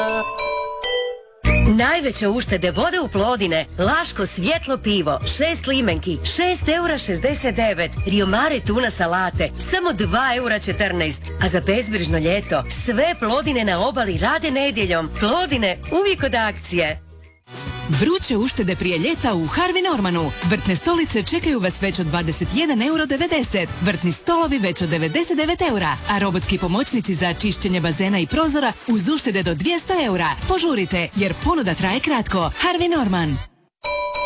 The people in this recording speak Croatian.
Najveće uštede vode u Plodine. Laško svjetlo pivo, 6 limenki, 6,69 €. Rio Mare tuna salate, samo 2,14 €. A za bezbrižno ljeto, sve Plodine na obali rade nedjeljom. Plodine, uvijek od akcije. Vruće uštede prije ljeta u Harvey Normanu. Vrtne stolice čekaju vas već od 21,90 €. Vrtni stolovi već od 99 €. A robotski pomoćnici za čišćenje bazena i prozora uz uštede do 200 €. Požurite jer ponuda traje kratko. Harvey Norman.